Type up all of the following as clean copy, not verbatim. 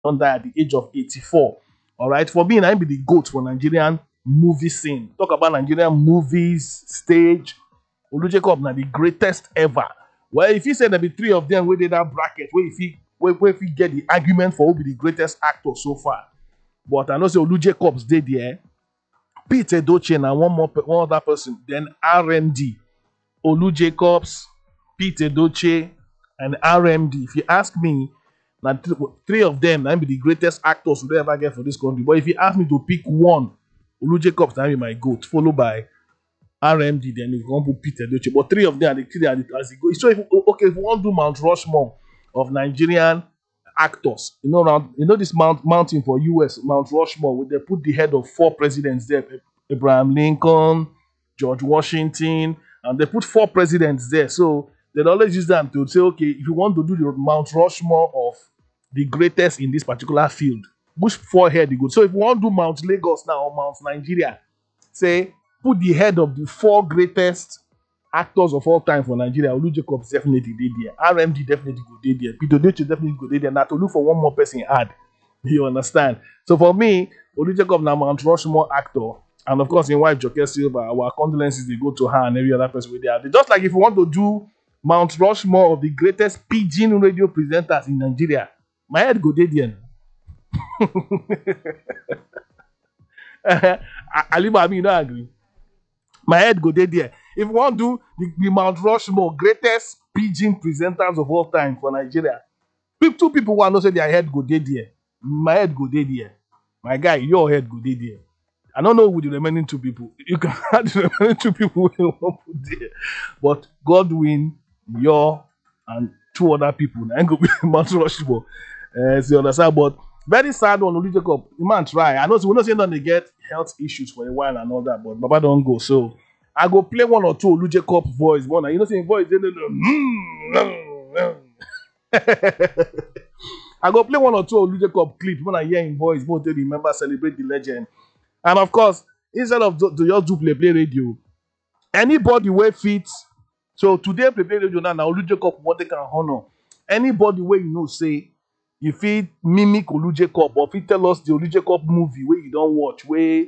don die at the age of 84. All right, for me, I be the goat for Nigerian movie scene. Talk about Nigerian movies, stage. Olu Jacob na the greatest ever. Well, if you say there be three of them, where they that bracket, where if you get the argument for who be the greatest actor so far. But I know say Olu Jacobs did there. Pete Edochie and one other person. Then RMD, Olu Jacobs, Pete Edochie, and RMD. If you ask me, now three of them might be the greatest actors we ever get for this country. But if you ask me to pick one, Olu Jacobs now be my goat, followed by RMD. Then you can put Pete Edochie. But three of them are the three as it goes. So if we want to do Mount Rushmore of Nigerian actors, this mountain for US, Mount Rushmore, where they put the head of four presidents there: Abraham Lincoln, George Washington, and they put four presidents there. So they always use them to say, okay, if you want to do the Mount Rushmore of the greatest in this particular field, which four head you go? So if you want to do Mount Lagos now or Mount Nigeria, say put the head of the four greatest actors of all time for Nigeria. Olu Jacobs definitely did there. RMD definitely go did there. Peter Deche definitely go did there. Now to look for one more person add. You understand? So for me, Olu Jacobs now Mount Rushmore actor. And of course, in wife Joke Silva, our condolences they go to her and every other person with there. Just like if you want to do Mount Rushmore of the greatest pidgin radio presenters in Nigeria, my head go did there. Aliba, I mean, you don't agree. My head go there. If you want to do the Mount Rushmore greatest pidgin presenters of all time for Nigeria, two people want to say their head go there. My head go there. My guy, your head go there. I don't know who the remaining two people. You can add the remaining two people who want to put there. But Godwin, your, and two other people. I ain't go be Mount Rushmore. So you understand? But very sad one, Olu Jacob. The man try. I know we're not saying that they get health issues for a while and all that, but Baba don't go. So I go play one or two Olu Jacob voice. One, you know, saying voice. I go play one or two Olu Jacob clips when I hear him voice. Both they remember celebrate the legend. And of course, instead of to just do play radio, anybody where fits. So today play radio now Olu Jacob what they can honor. Anybody where you know say if it mimic Olu Jacob or if it tell us the Olu Jacob movie where you don't watch, where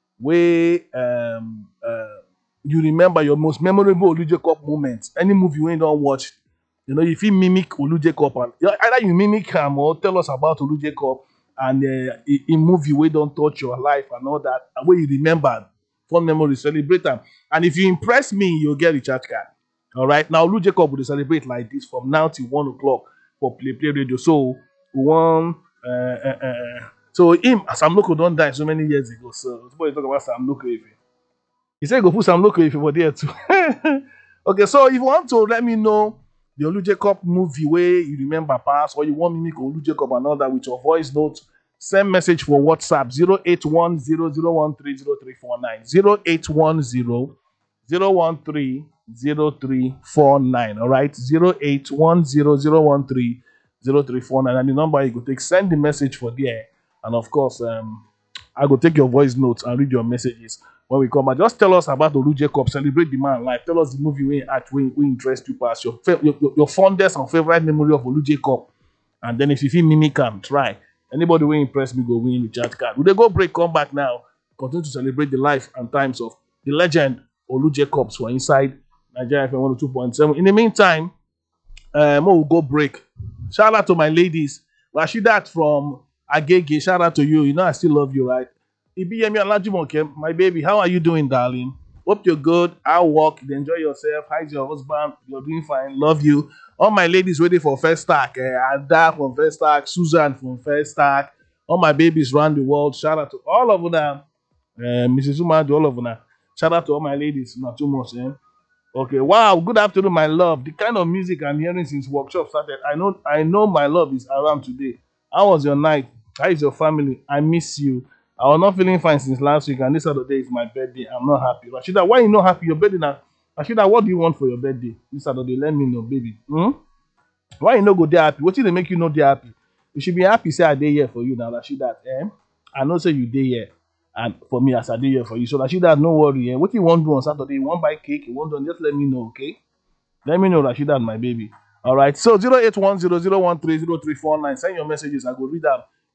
you remember your most memorable Olu Jacob moments, any movie where you don't watch, you know, if you mimic Olu Jacob and either you mimic him or tell us about Olu Jacob and in movie where don't touch your life and all that, and where you remember fun memories, celebrate them. And if you impress me, you'll get a recharge card. All right, now Olu Jacob will celebrate like this from now till 1 o'clock for play radio. So one so him Sam Loco don't die so many years ago. So somebody talk about Sam Loco if he said go put Sam Loco if for there too. Okay, so if you want to let me know the Olu Jacob movie where you remember past or you want me to Olu Jacob and all that with your voice note, send message for WhatsApp 0810013039 0810013039. All right, 0810013039, and the number you go take send the message for there, and of course I go take your voice notes and read your messages when we come back. Just tell us about Olu Jacob, celebrate the man life. Tell us the movie we act we interest you past your fondest and favorite memory of Olu Jacob, and then if you feel mimic am, try. Anybody will impress me go win the chat card. We dey go break, come back now. Continue to celebrate the life and times of the legend Olu Jacobs for inside Nigeria FM 102.7. In the meantime, we'll go break. Shout out to my ladies. Rashidat from Agege, shout out to you. You know I still love you, right? Ibiyemi Olajumoke, my baby, how are you doing, darling? Hope you're good. I'll walk. Enjoy yourself. How's your husband? You're doing fine. Love you. All my ladies ready for first stack. Ada from first stack. Susan from first stack. All my babies around the world. Shout out to all of them. Mrs. Zuma, all of them. Shout out to all my ladies. Not too much, eh? Okay. Wow. Good afternoon, my love. The kind of music I'm hearing since workshop started. I know my love is around today. How was your night? How is your family? I miss you. I was not feeling fine since last week, and this Saturday is my birthday. I'm not happy. Rashida, why you not happy? Your birthday now? Rashida, what do you want for your birthday this Saturday? Let me know, baby. Why you not go there happy? What did they make you not there happy? You should be happy. Say I dey here for you now, Rashida. I know say you dey here, and for me as I dey here for you. So Rashida, no worry. What you want to do on Saturday? You want buy cake? You want to just let me know, okay? Let me know, Rashida, my baby. All right. So 0810013039. Send your messages. I go read them.